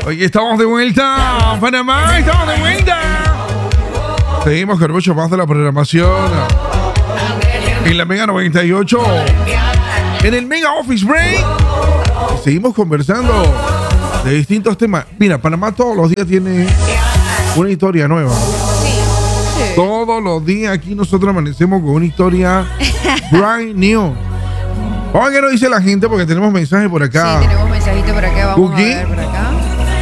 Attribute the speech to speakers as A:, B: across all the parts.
A: Oye, estamos de vuelta, Panamá, estamos de vuelta. Seguimos con mucho más de la programación en la Mega 98, en el Mega Office Break. Y seguimos conversando de distintos temas. Mira, Panamá todos los días tiene una historia nueva.
B: Sí.
A: Todos los días aquí nosotros amanecemos con una historia brand new. Vamos a ver qué nos dice la gente porque tenemos mensajes por acá.
B: Sí, tenemos mensajito por acá. Vamos
A: Cookie.
B: a ver por acá.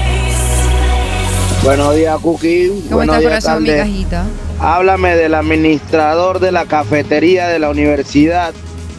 C: Buenos días, Cookie.
B: ¿Cómo
C: Buenos
B: está,
C: días,
B: corazón, mi
C: Cande.
B: cajita?
C: Háblame del administrador de la cafetería de la universidad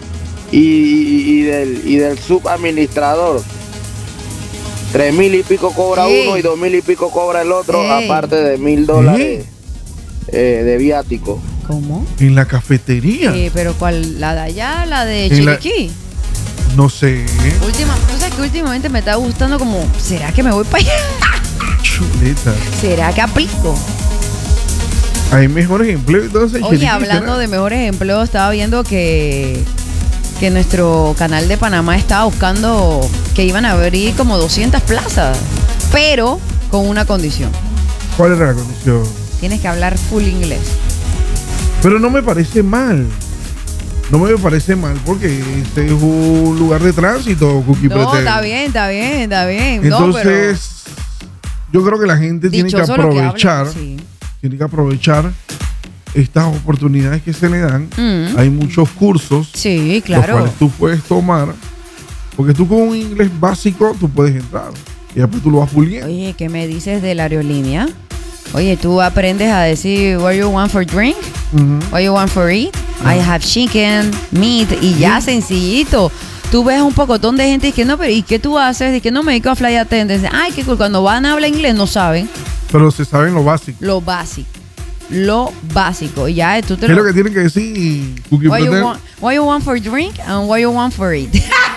C: y del subadministrador. 3,000 y pico cobra
B: Ey.
C: uno y 2,000 y pico cobra el otro,
B: Ey.
C: aparte de $1,000 de viático.
B: ¿Cómo?
A: En la cafetería.
B: Pero ¿cuál? ¿La de allá? ¿La de
A: En la-
B: Chiriquí?
A: No sé.
B: O sea, que últimamente me está gustando como, ¿será que me voy para allá?
A: Chuleta.
B: ¿Será que aplico?
A: Hay mejores empleos entonces.
B: Oye, hablando de mejores empleos, estaba viendo que nuestro canal de Panamá estaba buscando que iban a abrir como 200 plazas, pero con una condición.
A: ¿Cuál era la condición?
B: Tienes que hablar full inglés.
A: Pero no me parece mal. No me parece mal porque este es un lugar de tránsito, Cookie
B: No,
A: Pretend.
B: está bien, está bien, está bien.
A: Entonces, yo creo que la gente tiene que
B: dichoso lo que
A: aprovechar,
B: hablan, sí.
A: tiene que aprovechar estas oportunidades que se le dan.
B: Mm.
A: Hay muchos cursos
B: Sí,
A: los
B: claro.
A: cuales tú puedes tomar, porque tú con un inglés básico tú puedes entrar y después tú lo vas puliendo.
B: Oye, ¿qué me dices de la aerolínea? Oye, tú aprendes a decir what you want for drink,
A: Ujú.
B: what you want for eat, I have chicken, meat, y ya sencillito. Tú ves un pocotón de gente y que no, pero ¿y qué tú haces? Y que no me dedico a flight attendant. Ay, qué cool. Cuando van a hablar inglés no saben
A: Pero se saben lo básico.
B: lo básico. Lo básico. Y ya tú te
A: ¿Qué es lo que tienen que decir, Cookie
B: what
A: Pretend?
B: what you want for drink and what you want for eat.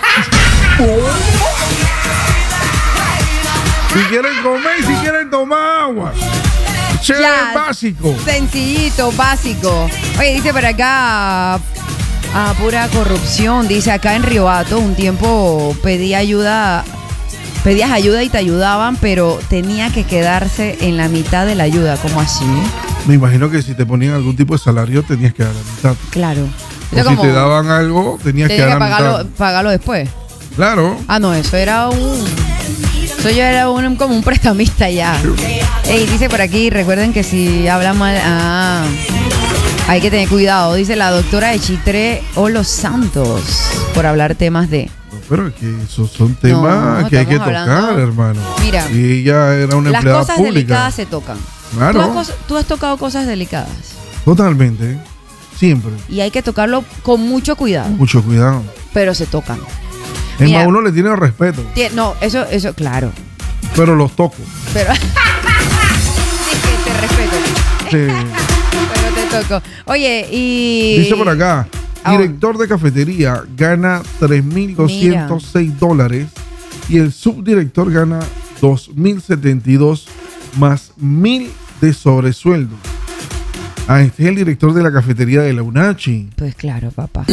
A: Si quieren comer y si quieren tomar agua. Che,
B: Ya.
A: básico.
B: Sencillito, básico. Oye, dice por acá, pura corrupción. Dice acá en Río Hato, un tiempo pedías ayuda y te ayudaban, pero tenía que quedarse en la mitad de la ayuda. ¿Cómo así?
A: Me imagino que si te ponían algún tipo de salario tenías que dar la mitad.
B: Claro.
A: O si te daban algo tenías que
B: tenía
A: dar
B: que
A: la mitad.
B: pagarlo después.
A: Claro.
B: Ah, no, eso yo era como un prestamista ya. Ey, dice por aquí, recuerden que si habla mal, hay que tener cuidado. Dice la doctora de Chitré o Los Santos, por hablar temas de...
A: No, pero es que esos son temas
B: No,
A: que hay que
B: estamos
A: tocar,
B: hablando-
A: hermano.
B: Mira,
A: Y ella era una
B: las
A: empleada
B: cosas
A: pública.
B: delicadas se tocan.
A: Claro.
B: Tú has tocado cosas delicadas
A: Totalmente. Siempre.
B: y hay que tocarlo con mucho cuidado,
A: Mucho cuidado.
B: pero se tocan.
A: Es
B: Mira.
A: más, uno le tiene respeto,
B: No, eso, claro.
A: pero los toco.
B: Pero... sí, que te respeto.
A: Sí.
B: Pero te toco. Oye, y...
A: Dice por acá, director de cafetería gana $3,206 y el subdirector gana $2,072 más 1,000 de sobresueldo. Este es el director de la cafetería de la UNACHI.
B: Pues claro, papá.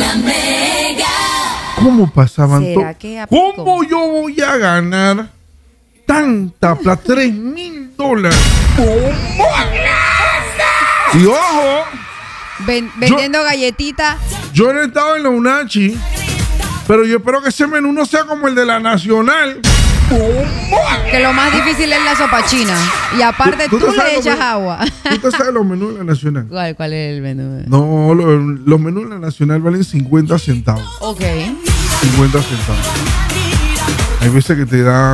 A: ¿Cómo pasaban
B: ¿Será
A: todo?
B: que aplicó?
A: ¿Cómo yo voy a ganar tanta plata? $3,000. Y ojo,
B: Vendiendo galletitas.
A: yo no he estado en la UNACHI, pero yo espero que ese menú no sea como el de la Nacional.
B: Que lo más difícil es la sopachina. Y aparte tú
A: te
B: le
A: sabes los
B: echas
A: menús?
B: agua.
A: ¿Tú te sabes los menús de la Nacional?
B: ¿Cuál es el menú?
A: No, los menús de la Nacional valen 50 centavos.
B: Ok.
A: 50 centavos. Hay veces que te dan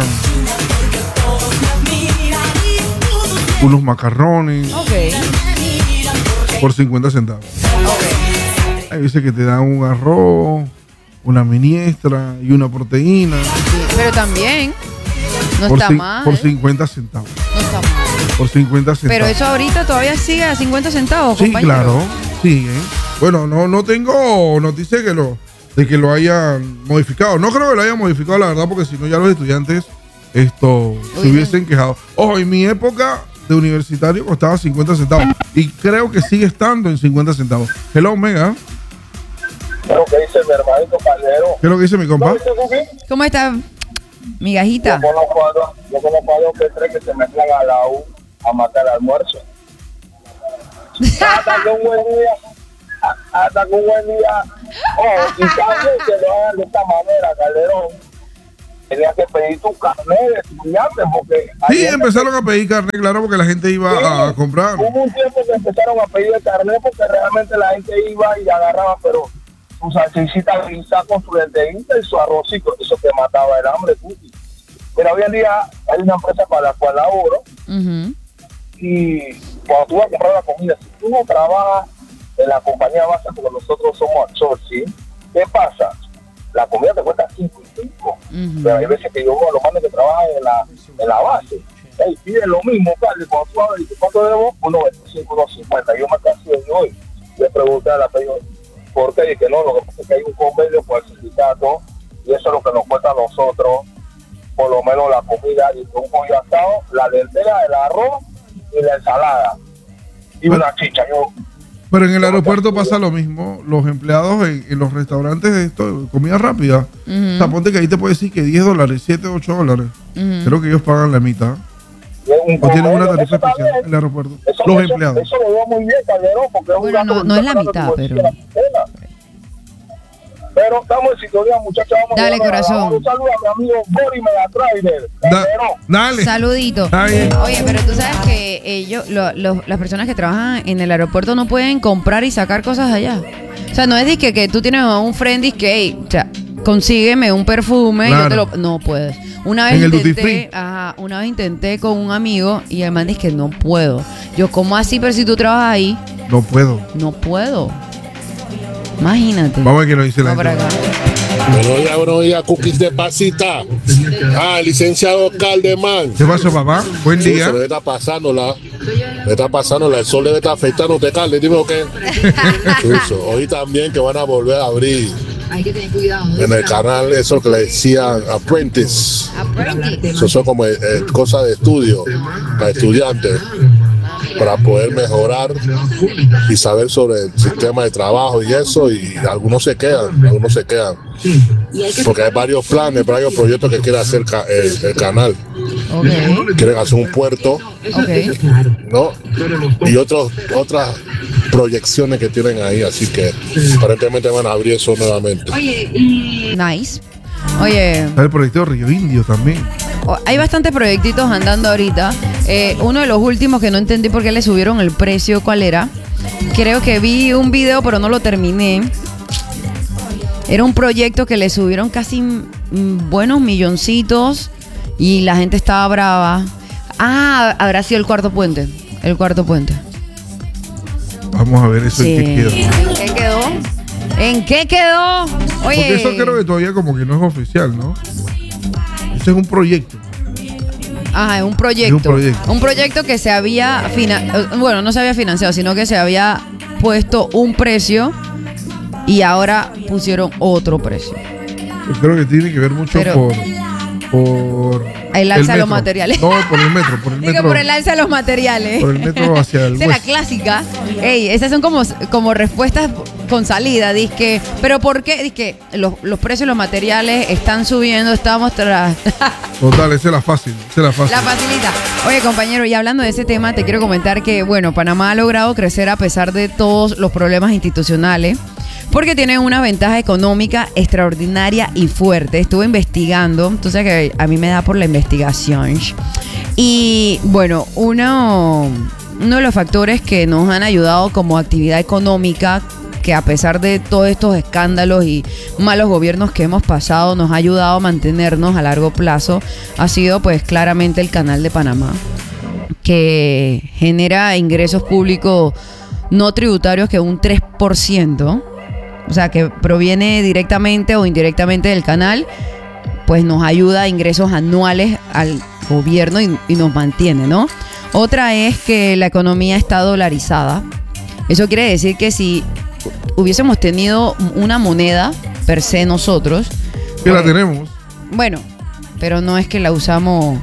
A: unos macarrones
B: Ok.
A: por 50 centavos.
B: Ok.
A: Hay veces que te dan un arroz, una miniestra y una proteína
B: Sí, pero también no
A: por,
B: está
A: cin-
B: mal.
A: por 50 centavos.
B: No está mal.
A: Por 50 centavos.
B: Pero eso ahorita todavía sigue a 50 centavos,
A: sí,
B: compañero.
A: claro. Sí, Bueno, no tengo noticia de que lo hayan modificado. No creo que lo hayan modificado, la verdad, porque si no ya los estudiantes se hubiesen quejado. Ojo, en mi época de universitario costaba 50 centavos. Y creo que sigue estando en 50 centavos. Hello, Mega.
D: ¿Qué es lo que dice mi hermanito Calero?
A: ¿Qué es lo que dice mi compa?
B: ¿Cómo está? Migajita.
D: Yo conozco a dos que tres que se mezclan a la U a matar el almuerzo. Hasta que un buen día, y también que lo hagan de esta manera, Calderón, tenías que pedir tu carnet de estudiante, porque...
A: Sí, empezaron a pedir carnet, claro, porque la gente iba a comprar.
D: Hubo un tiempo que empezaron a pedir el carnet porque realmente la gente iba y agarraba, pero su salchichita guisa con su lenteguita y su arrocito, eso te mataba el hambre, puti. Pero hoy en día hay una empresa para la cual laboro, y cuando tú vas a comprar la comida, si tú no trabajas en la compañía base, porque nosotros somos outsourcing, ¿qué pasa? La comida te cuesta 5 y 5, pero hay veces que yo veo a los manes que trabajan en la base, piden lo mismo, Carly, cuando tú hablas, ¿cuánto debo? 1.25, 1.50, yo me cansé de hoy, le pregunté a la pedido, ¿por qué? Y que no, lo que pasa es que hay un convenio con el sindicato, y eso es lo que nos cuesta a nosotros, por lo menos la comida, y un pollo asado, la lenteja, el arroz, y la ensalada, y una chicha,
A: Pero en el aeropuerto pasa lo mismo. Los empleados en los restaurantes de esto, comida rápida. O sea, ponte que ahí te puede decir que $10, $7, $8. Creo que ellos pagan la mitad. O tienen una tarifa especial en el aeropuerto. Los empleados.
D: Eso lo veo muy bien, Calderón, porque es
B: bueno, no es la mitad, pero...
D: Pero estamos en sintonía, muchachos.
B: Dale, corazón.
D: Un saludo a mi amigo Boris Megatrailer.
A: Dale.
B: Saludito. Oye, pero tú sabes que ellos, las personas que trabajan en el aeropuerto no pueden comprar y sacar cosas allá. O sea, no es que tú tienes un friend y que, hey, o sea, consígueme un perfume y yo te lo... No puedes. Una vez intenté con un amigo y el man dice que no puedo. Yo, ¿cómo así? Pero si tú trabajas ahí.
A: No puedo.
B: No puedo. Imagínate.
A: Vamos a ver qué nos dice la gente.
E: Buenos días, cookies de pasita. Licenciado Calderman.
A: ¿Qué pasó, papá? Buen día.
E: Le está pasando el sol debe estar afectando te Calde, dime qué. Hoy también que van a volver a abrir.
B: Hay que tener cuidado.
E: En el canal, eso que le decían Apprentice. Eso son como cosas de estudio para estudiantes, para poder mejorar y saber sobre el sistema de trabajo y eso, y algunos se quedan. Porque hay varios planes, varios proyectos que quiere hacer el canal. Quieren hacer un puerto, ¿no? Y otras proyecciones que tienen ahí, así que aparentemente van a abrir eso nuevamente.
B: Nice. Oye,
A: el proyecto Río Indio también.
B: Hay bastantes proyectitos andando ahorita. Uno de los últimos que no entendí por qué le subieron el precio, ¿cuál era? Creo que vi un video, pero no lo terminé. Era un proyecto que le subieron casi buenos milloncitos y la gente estaba brava. Habrá sido el cuarto puente.
A: Vamos a ver eso.
B: Sí.
A: ¿En qué quedó?
B: ¿En qué quedó? Oye.
A: Porque eso creo que todavía como que no es oficial, ¿no? Ese es un proyecto.
B: Es un proyecto. Un proyecto que se había no se había financiado, sino que se había puesto un precio y ahora pusieron otro precio.
A: Yo creo que tiene que ver mucho por
B: el alza de los materiales.
A: No, por el metro.
B: Digo, por el alza de los materiales.
A: Por el metro hacia el
B: Esa es la clásica. Esas son como respuestas con salida. Dizque, ¿pero por qué? Dizque los precios de los materiales están subiendo, estamos tras...
A: Total, esa es la fácil.
B: La facilita. Oye, compañero, y hablando de ese tema, te quiero comentar que, bueno, Panamá ha logrado crecer a pesar de todos los problemas institucionales, porque tiene una ventaja económica extraordinaria y fuerte. Estuve investigando, entonces que a mí me da por la investigación. Y bueno, uno de los factores que nos han ayudado como actividad económica, que a pesar de todos estos escándalos y malos gobiernos que hemos pasado, nos ha ayudado a mantenernos a largo plazo, ha sido pues claramente el Canal de Panamá, que genera ingresos públicos no tributarios que un 3%. O sea, que proviene directamente o indirectamente del canal, pues nos ayuda a ingresos anuales al gobierno y nos mantiene, ¿no? Otra es que la economía está dolarizada. Eso quiere decir que si hubiésemos tenido una moneda per se nosotros...
A: Que la tenemos.
B: Bueno, pero no es que la usamos...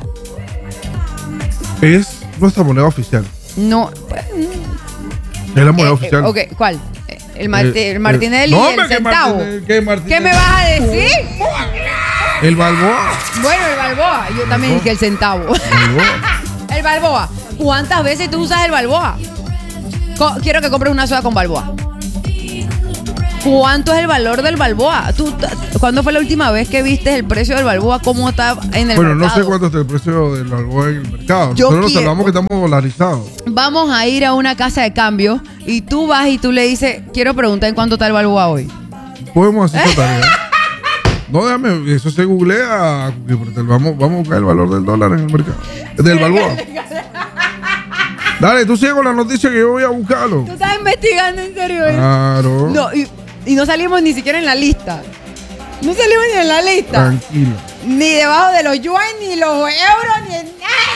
A: Es nuestra moneda oficial.
B: No.
A: Es la moneda oficial.
B: Ok, ¿cuál? El Martinelli y el centavo. ¿Qué me vas a decir?
A: El Balboa.
B: Bueno, el Balboa. Yo también dije el centavo.
A: Balboa.
B: El Balboa. ¿Cuántas veces tú usas el Balboa? Quiero que compres una soda con Balboa. ¿Cuánto es el valor del Balboa? ¿Cuándo fue la última vez que viste el precio del Balboa? ¿Cómo está en el mercado?
A: No sé cuánto está el precio del Balboa en el mercado.
B: Nosotros
A: nos salvamos que estamos dolarizados.
B: Vamos a ir a una casa de cambio y tú vas y tú le dices, quiero preguntar en cuánto está el Balboa hoy.
A: Podemos hacer esa tarea. No, déjame, eso se googlea. Vamos a buscar el valor del dólar en el mercado. Del Balboa. Dale, tú sigue con la noticia que yo voy a buscarlo.
B: ¿Tú estás investigando en serio?
A: Claro.
B: No, y no salimos ni siquiera en la lista. No salimos ni en la lista.
A: Tranquilo.
B: Ni debajo de los yuan, ni los euros, ni en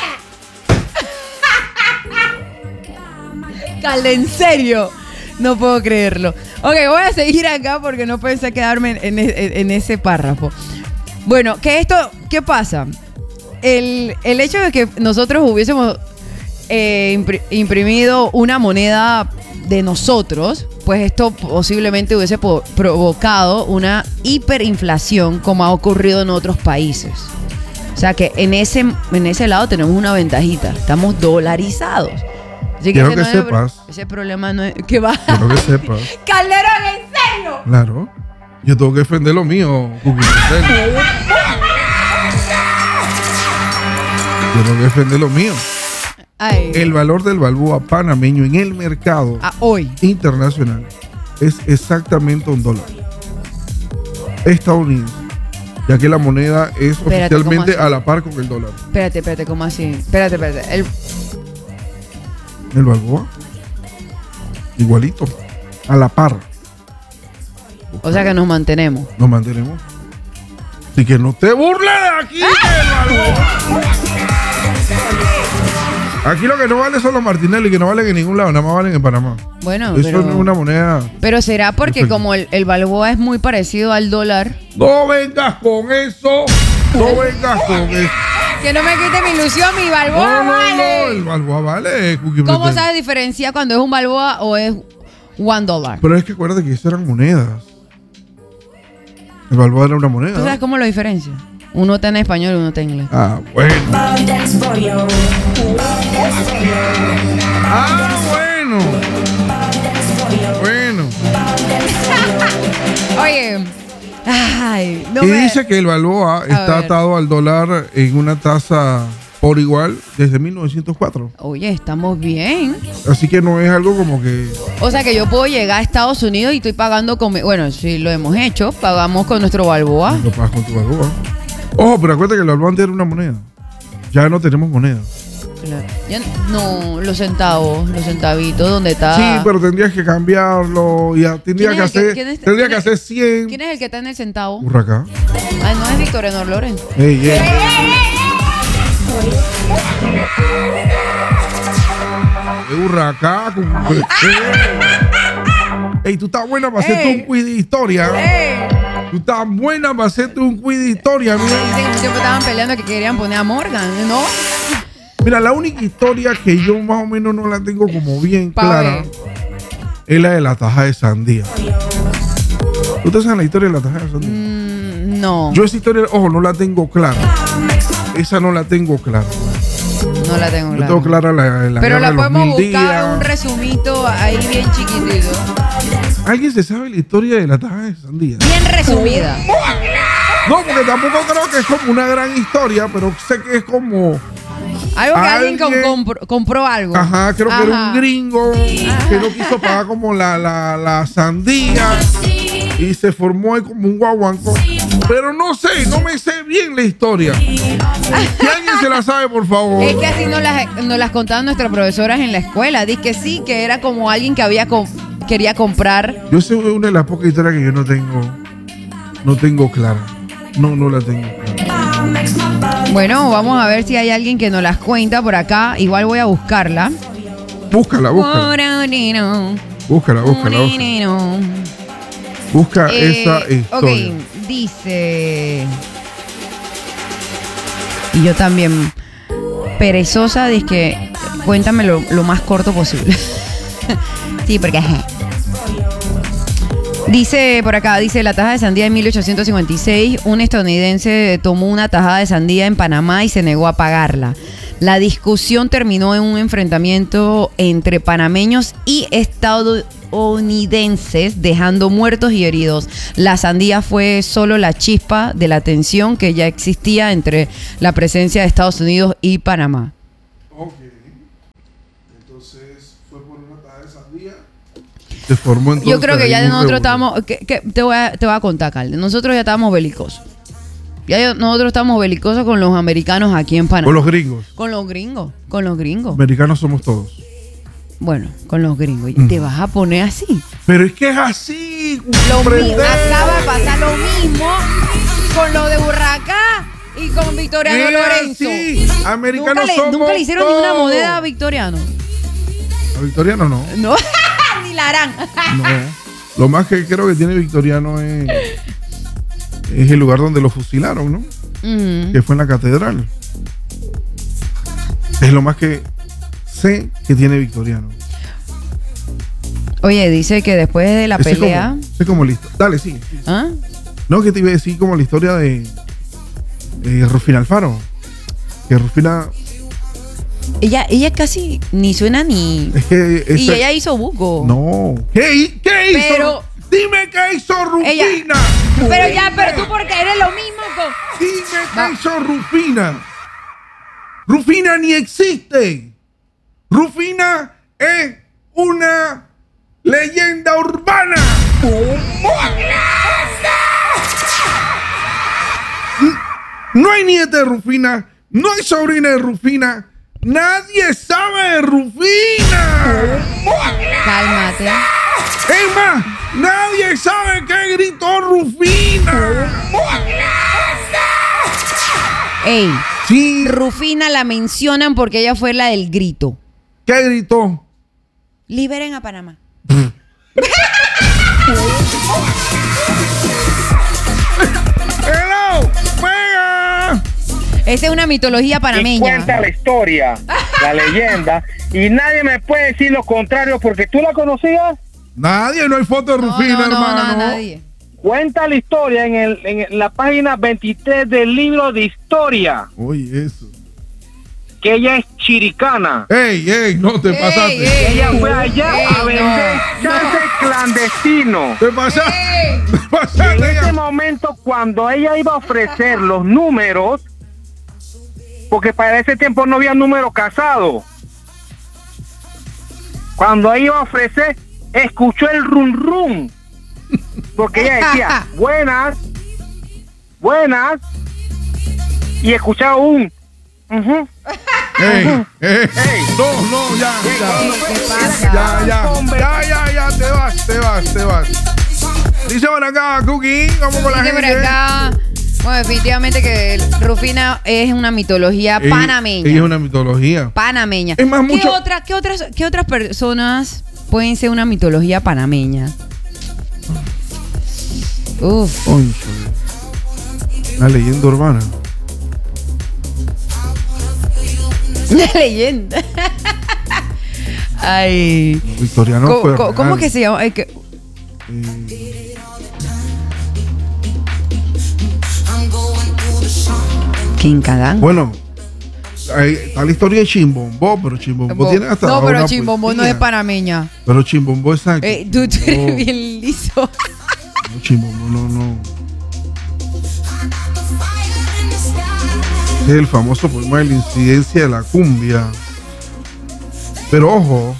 B: nada. Calde, en serio. No puedo creerlo. Ok, voy a seguir acá porque no pensé quedarme en ese párrafo. Bueno, ¿qué pasa? El hecho de que nosotros hubiésemos imprimido una moneda de nosotros, pues esto posiblemente hubiese provocado una hiperinflación como ha ocurrido en otros países. O sea que en ese lado tenemos una ventajita. Estamos dolarizados. Así que
A: quiero que sepas.
B: Ese problema no es... ¿Qué va?
A: Quiero que sepas.
B: ¡Calderón, en serio!
A: Claro. Yo tengo que defender lo mío, Cookie. Yo tengo que defender lo mío.
B: Ay.
A: El valor del Balboa panameño en el mercado
B: hoy
A: internacional es exactamente $1 estadounidense, ya que la moneda es oficialmente a la par con el dólar.
B: Espérate, ¿cómo así? Espérate.
A: ¿El Balboa? Igualito, a la par.
B: O sea que nos mantenemos.
A: Nos mantenemos. Así que no te burles de aquí, del Balboa. Aquí lo que no vale son los Martinelli, que no valen en ningún lado, nada más valen en Panamá.
B: Bueno,
A: eso no es una moneda.
B: Pero será porque como el Balboa es muy parecido al dólar.
A: No vengas con eso. No vengas con eso.
B: Que no me quite mi ilusión, mi Balboa vale.
A: No, el Balboa vale.
B: ¿Cómo sabes diferenciar cuando es un Balboa o es $1?
A: Pero es que acuérdate que esas eran monedas. El Balboa era una moneda.
B: ¿Tú sabes cómo lo diferencia? Uno está en español y uno está en inglés.
A: Ah, bueno. Bueno.
B: Oye. Ay, no
A: y dice que el Balboa está atado al dólar en una tasa por igual desde 1904.
B: Oye, estamos bien.
A: Así que no es algo como que...
B: O sea que yo puedo llegar a Estados Unidos y estoy pagando con... Bueno, si lo hemos hecho, pagamos con nuestro Balboa.
A: Lo pagas con tu Balboa. Ojo, pero acuérdate que el Balboa antes era una moneda. Ya no tenemos moneda.
B: Claro. Ya no, los centavos, los centavitos, ¿dónde está?
A: Sí, pero tendrías que cambiarlo. Ya tendría que hacer 100.
B: ¿Quién es el que está en el centavo?
A: Urraca.
B: Ay, no es Víctor Enor Loren.
A: Ey. Urraca. Ey, tú estás buena para hacerte un quiz de historia. Tú estás buena para hacerte un quiz de historia, mira.
B: Dicen que siempre estaban peleando que querían poner a Morgan, ¿no?
A: Mira, la única historia que yo más o menos no la tengo como bien clara es la de la taja de sandía. ¿Tú te sabes la historia de la taja de sandía?
B: No.
A: Yo esa historia, ojo, no la tengo clara. Esa no la tengo clara.
B: No la tengo clara.
A: Yo tengo clara la
B: pero la podemos buscar
A: días.
B: Un resumito ahí bien chiquitito.
A: ¿Alguien se sabe la historia de la taja de sandía?
B: Bien resumida.
A: No, porque tampoco creo que es como una gran historia, pero sé que es como...
B: Algo que alguien compró algo.
A: Ajá, creo que era un gringo que no quiso pagar como la sandía y se formó ahí como un guaguanco. Pero no sé, no me sé bien la historia. Si alguien se la sabe, por favor.
B: Es que así nos las contaban nuestras profesoras en la escuela. Dice que sí, que era como alguien que quería comprar.
A: Yo sé una de las pocas historias que yo no tengo clara. No la tengo clara.
B: Bueno, vamos a ver si hay alguien que nos las cuenta por acá. Igual voy a buscarla.
A: Búscala. Busca esa historia.
B: Ok, dice... Y yo también, perezosa, dice que cuéntame lo más corto posible. Sí, porque... Dice por acá, dice la tajada de sandía en 1856, un estadounidense tomó una tajada de sandía en Panamá y se negó a pagarla. La discusión terminó en un enfrentamiento entre panameños y estadounidenses, dejando muertos y heridos. La sandía fue solo la chispa de la tensión que ya existía entre la presencia de Estados Unidos y Panamá.
A: Ok. Entonces fue por una tajada de sandía. Se formó entonces.
B: Yo creo que ya
A: un
B: nosotros
A: revuelo.
B: estábamos. Te voy a contar, Calde. Nosotros ya estábamos belicosos. Nosotros estamos belicosos con los americanos aquí en Panamá.
A: Con los gringos.
B: Con los gringos. Con los gringos.
A: Americanos somos todos.
B: Bueno, con los gringos. ¿Y te vas a poner así?
A: Pero es que es así.
B: Acaba de pasar lo mismo con lo de Burracá y con Victoriano Lorenzo.
A: Sí. Americanos somos
B: Nunca le hicieron
A: todos.
B: ni una moneda a Victoriano.
A: A Victoriano no.
B: No, ni la harán.
A: No. Lo más que creo que tiene Victoriano es el lugar donde lo fusilaron, ¿no? Que fue en la catedral. Es lo más que sé que tiene Victoriano.
B: Oye, dice que después de la pelea.
A: Es como listo. Dale, sí.
B: ¿Ah?
A: No, que te iba a decir como la historia de Rufina Alfaro. Que Rufina.
B: Ella casi ni suena ni.
A: Es que
B: y ella hizo buco.
A: No. ¿Qué hizo?
B: Pero,
A: dime qué hizo Rufina.
B: Pero tú porque eres lo mismo con.
A: Dime qué hizo Rufina. Rufina ni existe. Rufina es una leyenda urbana. No hay nieta de Rufina. No hay sobrina de Rufina. Nadie sabe de Rufina.
B: Cálmate.
A: Es más, nadie sabe qué gritó Rufina.
B: Ey,
A: Sí.
B: Rufina la mencionan porque ella fue la del grito.
A: ¿Qué gritó?
B: Liberen a Panamá.
A: ¡Hello! ¡Venga!
B: Esa es una mitología
D: Y
B: panameña.
D: cuenta la historia, la leyenda, y nadie me puede decir lo contrario porque tú la conocías.
A: Nadie, no hay foto de Rufina, hermano.
B: nadie.
D: Cuenta la historia en la página 23 del libro de historia,
A: Oye, eso.
D: que ella es chiricana.
A: ¡Ey, no te pasaste!
D: Ella fue allá a vender chance clandestino.
A: ¡Te pasaste! ¡Te
D: Y en
A: pasaste!
D: ese
A: ya.
D: momento, cuando ella iba a ofrecer los números, porque para ese tiempo no había número casado, cuando ella iba a ofrecer, escuchó el rum rum, porque ella decía buenas, y escuchaba un ujú.
A: ¡Ey!
D: Ey.
A: No, ya.
B: ¿Qué pasa?
A: Ya, te vas. Dice por acá, Cookie, vamos con la
B: Dice
A: gente.
B: por acá. Bueno, definitivamente que Rufina es una mitología panameña.
A: Ella es una mitología.
B: Panameña.
A: Es más, mucho-
B: ¿Qué otras personas pueden ser una mitología panameña? Uf.
A: Concho, una leyenda urbana.
B: Una leyenda. Ay.
A: Victoriano fue
B: ¿Cómo
A: real.
B: que se llama? Quincadán.
A: Bueno, está la historia de Chimbombó, pero Chimbombó tiene hasta
B: No,
A: ahora
B: pero
A: una
B: Chimbombó no
A: poesía.
B: es panameña.
A: Pero Chimbombó es aquí.
B: Tú eres bien liso.
A: No, Chimbombó no. Es el famoso poema de la incidencia de la cumbia. Pero ojo,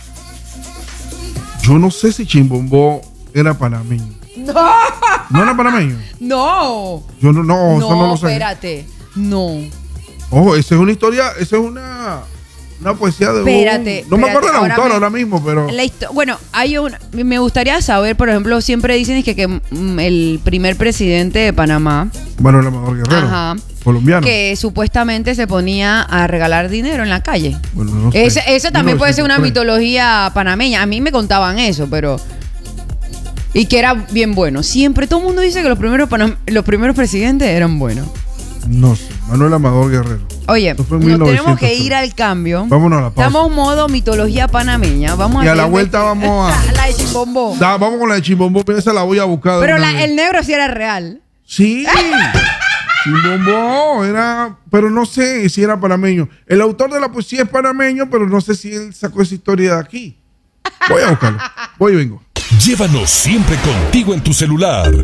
A: yo no sé si Chimbombó era panameño.
B: No.
A: ¿No era panameño?
B: No.
A: Yo no, eso no lo sé.
B: Espérate. No.
A: Ojo, esa es una historia, esa es una poesía de
B: Espérate,
A: no me acuerdo del
B: ahora
A: autor ahora mismo, pero
B: Bueno, me gustaría saber, por ejemplo, siempre dicen que el primer presidente de Panamá,
A: bueno, el Amador Guerrero,
B: Ajá.
A: colombiano.
B: que supuestamente se ponía a regalar dinero en la calle.
A: Bueno, no sé.
B: Eso también puede ser una
A: 1903.
B: mitología panameña. A mí me contaban eso, pero... Y que era bien bueno. Siempre todo el mundo dice que los primeros presidentes eran buenos.
A: No sé, Manuel Amador Guerrero.
B: Oye,
A: Eso fue en
B: nos
A: 1900,
B: tenemos que ir al cambio.
A: Vámonos a la pausa.
B: Estamos modo mitología panameña. Vamos
A: Y a
B: hacer
A: la vuelta vamos a...
B: la de Chimbombó.
A: Vamos con la de Chimbombó, pero esa la voy a buscar.
B: Pero el negro sí era real.
A: Sí. Chimbombó era... Pero no sé si era panameño. El autor de la poesía es panameño, pero no sé si él sacó esa historia de aquí. Voy a buscarlo. Voy y vengo.
F: Llévanos siempre contigo en tu celular.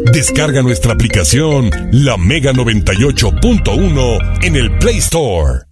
F: Descarga nuestra aplicación La Mega 98.1 en el Play Store.